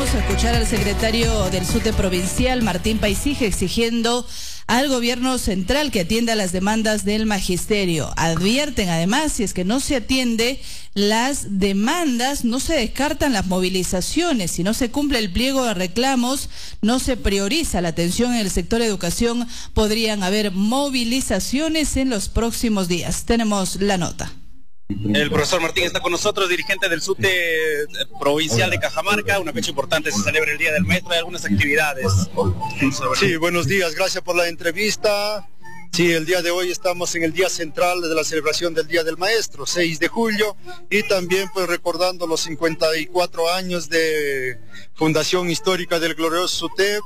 vamos a escuchar al secretario del SUTE provincial, Martín Paisige, exigiendo al gobierno central que atienda las demandas del magisterio. Advierten además, si es que no se atiende las demandas, no se descartan las movilizaciones. Si no se cumple el pliego de reclamos, no se prioriza la atención en el sector educación, podrían haber movilizaciones en los próximos días. Tenemos la nota. El profesor Martín está con nosotros, dirigente del SUTE provincial de Cajamarca. Una fecha importante, se celebra el Día del Maestro, hay algunas actividades. Sí, buenos días, gracias por la entrevista. Sí, el día de hoy estamos en el día central de la celebración del Día del Maestro, 6 de julio, y también pues recordando los 54 años de fundación histórica del glorioso SUTEP,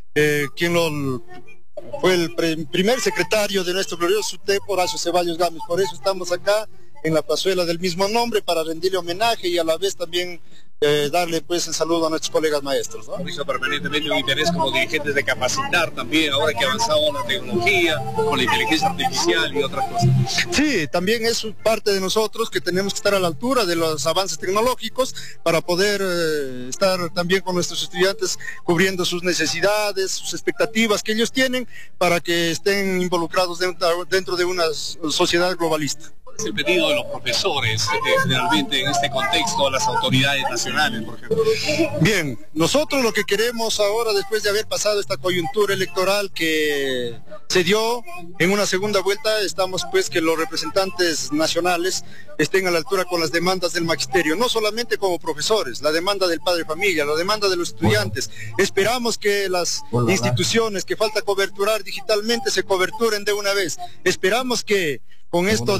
fue el primer secretario de nuestro glorioso SUTEP, Horacio Ceballos Gámez. Por eso estamos acá en la plazuela del mismo nombre, para rendirle homenaje y a la vez también darle pues el saludo a nuestros colegas maestros, ¿no? Hizo permanentemente un interés como dirigentes de capacitar también, ahora que ha avanzado la tecnología, con la inteligencia artificial y otras cosas. Sí, también es parte de nosotros que tenemos que estar a la altura de los avances tecnológicos para poder estar también con nuestros estudiantes cubriendo sus necesidades, sus expectativas que ellos tienen para que estén involucrados dentro de una sociedad globalista. Es el pedido de los profesores, generalmente en este contexto, a las autoridades nacionales, por ejemplo. Bien, nosotros lo que queremos ahora, después de haber pasado esta coyuntura electoral que se dio en una segunda vuelta, estamos pues que los representantes nacionales estén a la altura con las demandas del magisterio, no solamente como profesores, la demanda del padre de familia, la demanda de los estudiantes. Esperamos que las instituciones que falta coberturar digitalmente se coberturen de una vez. Esperamos que con esto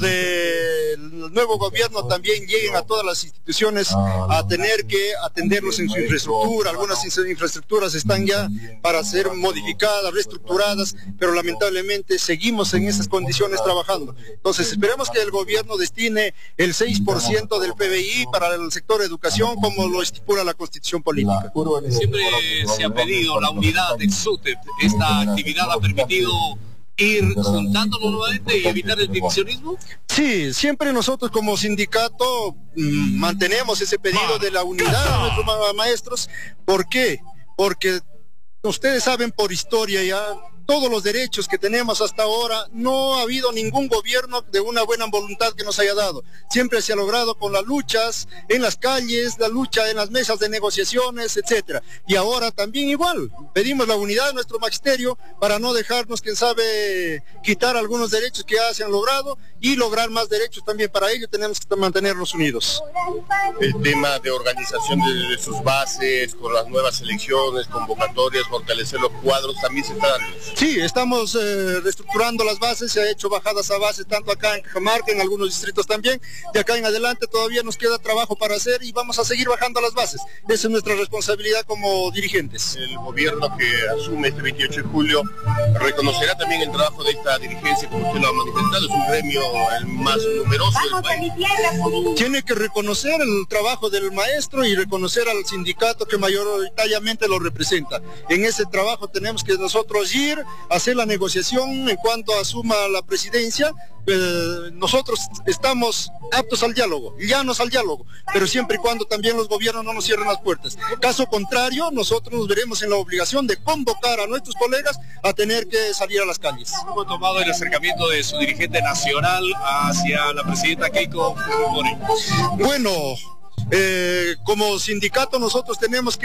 del nuevo gobierno también lleguen a todas las instituciones a tener que atenderlos en su infraestructura. Algunas infraestructuras están ya para ser modificadas, reestructuradas, pero lamentablemente seguimos en esas condiciones trabajando. Entonces esperemos que el gobierno destine el 6% del PBI para el sector educación, como lo estipula la Constitución Política. Siempre se ha pedido la unidad del SUTE. Esta actividad ha permitido ir juntándonos nuevamente y evitar el divisionismo. Sí, siempre nosotros como sindicato mantenemos ese pedido de la unidad de nuestros maestros. ¿Por qué? Porque ustedes saben por historia ya, todos los derechos que tenemos hasta ahora, no ha habido ningún gobierno de una buena voluntad que nos haya dado. Siempre se ha logrado con las luchas en las calles, la lucha en las mesas de negociaciones, etcétera. Y ahora también igual, pedimos la unidad de nuestro magisterio para no dejarnos, quién sabe, quitar algunos derechos que ya se han logrado y lograr más derechos también. Para ello tenemos que mantenernos unidos. El tema de organización de sus bases, con las nuevas elecciones, convocatorias, fortalecer los cuadros, también se está dando. Sí, estamos reestructurando las bases, se ha hecho bajadas a base tanto acá en Cajamarca, en algunos distritos también. De acá en adelante todavía nos queda trabajo para hacer y vamos a seguir bajando las bases. Esa es nuestra responsabilidad como dirigentes. El gobierno que asume este 28 de julio reconocerá también el trabajo de esta dirigencia, como usted lo ha manifestado, es un gremio el más numeroso del país. Tiene que reconocer el trabajo del maestro y reconocer al sindicato que mayoritariamente lo representa. En ese trabajo tenemos que nosotros ir, hacer la negociación en cuanto asuma la presidencia. Nosotros estamos aptos al diálogo, llanos al diálogo, pero siempre y cuando también los gobiernos no nos cierren las puertas. Caso contrario, nosotros nos veremos en la obligación de convocar a nuestros colegas a tener que salir a las calles. ¿Cómo ha tomado el acercamiento de su dirigente nacional hacia la presidenta Keiko Fujimori? Bueno, como sindicato nosotros tenemos que